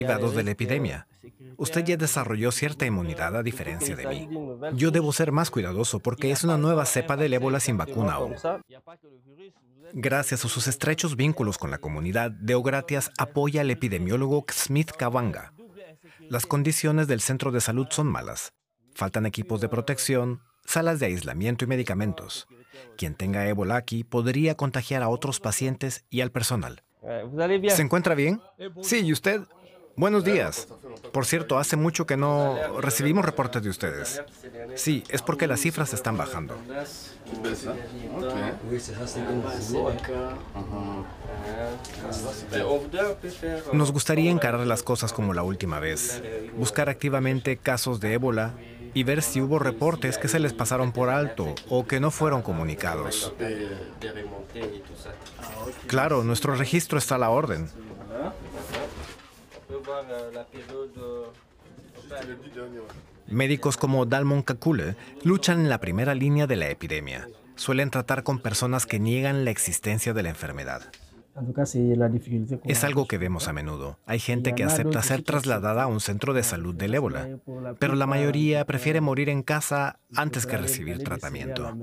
derivados de la epidemia. Usted ya desarrolló cierta inmunidad a diferencia de mí. Yo debo ser más cuidadoso porque es una nueva cepa del ébola sin vacuna aún. Gracias a sus estrechos vínculos con la comunidad, Deogratias apoya al epidemiólogo Smith Kawanga. Las condiciones del centro de salud son malas. Faltan equipos de protección, salas de aislamiento y medicamentos. Quien tenga ébola aquí podría contagiar a otros pacientes y al personal. ¿Se encuentra bien? Sí, ¿y usted? Buenos días. Por cierto, hace mucho que no recibimos reportes de ustedes. Sí, es porque las cifras están bajando. Nos gustaría encarar las cosas como la última vez, buscar activamente casos de ébola y ver si hubo reportes que se les pasaron por alto o que no fueron comunicados. Claro, nuestro registro está a la orden. Médicos como Dalmon Kakule luchan en la primera línea de la epidemia. Suelen tratar con personas que niegan la existencia de la enfermedad. Es algo que vemos a menudo. Hay gente que acepta ser trasladada a un centro de salud del ébola, pero la mayoría prefiere morir en casa antes que recibir tratamiento.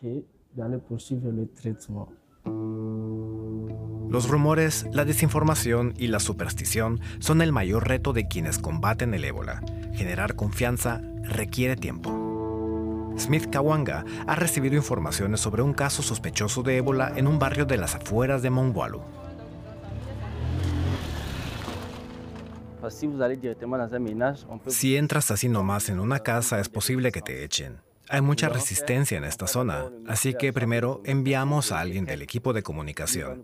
Los rumores, la desinformación y la superstición son el mayor reto de quienes combaten el ébola. Generar confianza requiere tiempo. Smith Kawanga ha recibido informaciones sobre un caso sospechoso de ébola en un barrio de las afueras de Mongwalu. Si entras así nomás en una casa, es posible que te echen. Hay mucha resistencia en esta zona, así que primero enviamos a alguien del equipo de comunicación.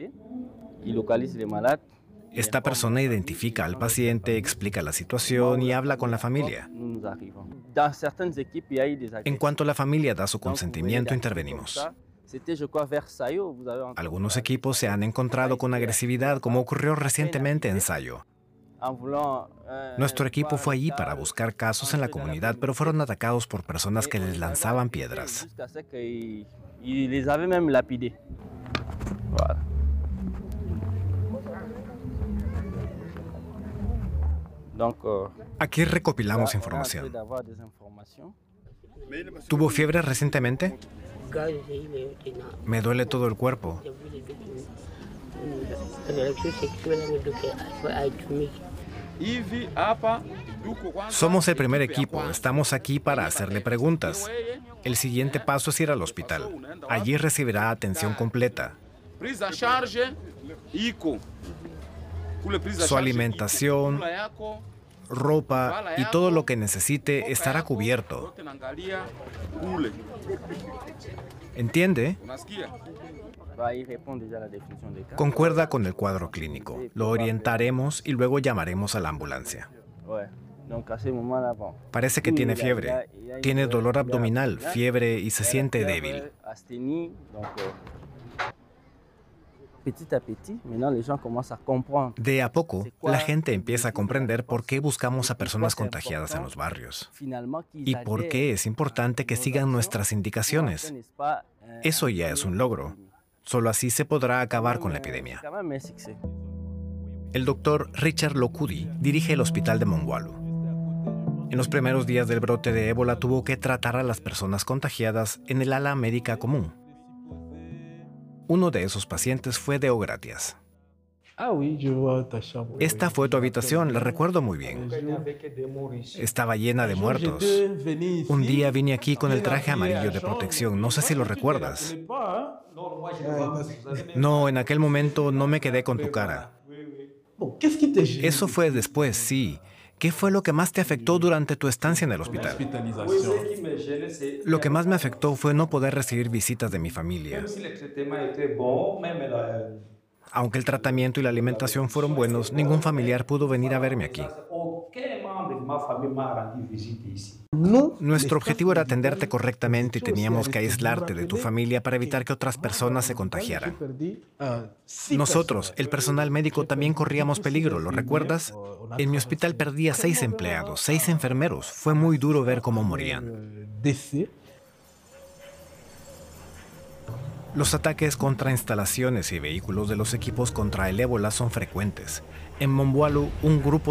Esta persona identifica al paciente, explica la situación y habla con la familia. En cuanto la familia da su consentimiento, intervenimos. Algunos equipos se han encontrado con agresividad, como ocurrió recientemente en Sayo. Nuestro equipo fue allí para buscar casos en la comunidad, pero fueron atacados por personas que les lanzaban piedras. Aquí recopilamos información. ¿Tuvo fiebre recientemente? Me duele todo el cuerpo. Somos el primer equipo. Estamos aquí para hacerle preguntas. El siguiente paso es ir al hospital. Allí recibirá atención completa. Su alimentación, ropa y todo lo que necesite estará cubierto. ¿Entiende? Concuerda con el cuadro clínico. Lo orientaremos y luego llamaremos a la ambulancia. Parece que tiene fiebre. Tiene dolor abdominal, fiebre y se siente débil. De a poco, la gente empieza a comprender por qué buscamos a personas contagiadas en los barrios y por qué es importante que sigan nuestras indicaciones. Eso ya es un logro. Solo así se podrá acabar con la epidemia. El doctor Richard Lokudi dirige el hospital de Mongwalu. En los primeros días del brote de ébola tuvo que tratar a las personas contagiadas en el ala médica común. Uno de esos pacientes fue Deogratias. Esta fue tu habitación, la recuerdo muy bien. Estaba llena de muertos. Un día vine aquí con el traje amarillo de protección, no sé si lo recuerdas. No, en aquel momento no me quedé con tu cara. Eso fue después, sí. ¿Qué fue lo que más te afectó durante tu estancia en el hospital? Lo que más me afectó fue no poder recibir visitas de mi familia. Aunque el tratamiento y la alimentación fueron buenos, ningún familiar pudo venir a verme aquí. Nuestro objetivo era atenderte correctamente y teníamos que aislarte de tu familia para evitar que otras personas se contagiaran. Nosotros, el personal médico, también corríamos peligro, ¿lo recuerdas? En mi hospital perdí a 6 empleados, 6 enfermeros. Fue muy duro ver cómo morían. Los ataques contra instalaciones y vehículos de los equipos contra el ébola son frecuentes. En Mombualu, un grupo